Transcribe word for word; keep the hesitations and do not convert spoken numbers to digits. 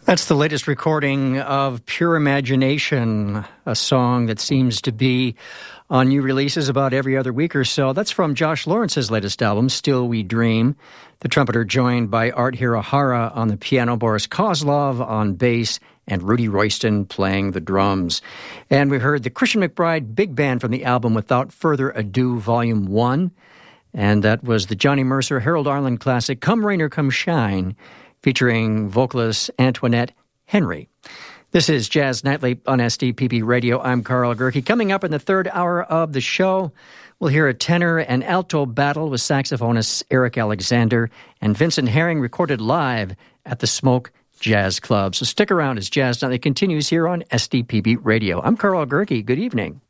That's the latest recording of Pure Imagination, a song that seems to be on new releases about every other week or so. That's from Josh Lawrence's latest album, Still We Dream. The trumpeter joined by Art Hirohara on the piano, Boris Kozlov on bass, and Rudy Royston playing the drums. And we heard the Christian McBride Big Band from the album Without Further Ado, Volume one. And that was the Johnny Mercer, Harold Arlen classic, Come Rain or Come Shine, featuring vocalist Antoinette Henry. This is Jazz Nightly on S D P B Radio. I'm Carl Gerke. Coming up in the third hour of the show, we'll hear a tenor and alto battle with saxophonist Eric Alexander and Vincent Herring recorded live at the Smoke Jazz Club. So stick around as Jazz Nightly continues here on S D P B Radio. I'm Carl Gerke. Good evening.